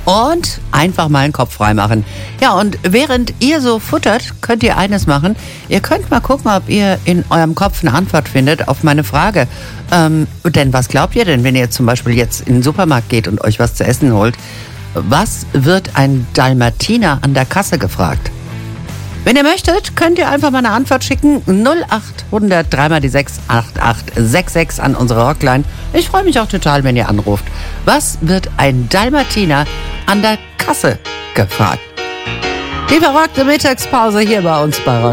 und einfach mal den Kopf frei machen. Ja, und während ihr so futtert, könnt ihr eines machen. Ihr könnt mal gucken, ob ihr in eurem Kopf eine Antwort findet auf meine Frage. Denn was glaubt ihr denn, wenn ihr zum Beispiel jetzt in den Supermarkt geht und euch was zu essen holt? Was wird ein Dalmatiner an der Kasse gefragt? Wenn ihr möchtet, könnt ihr einfach mal eine Antwort schicken. 0800 3 die 6 8866 an unsere Hotline. Ich freue mich auch total, wenn ihr anruft. Was wird ein Dalmatiner an der Kasse gefragt? Die verrückte Mittagspause hier bei uns bei Rock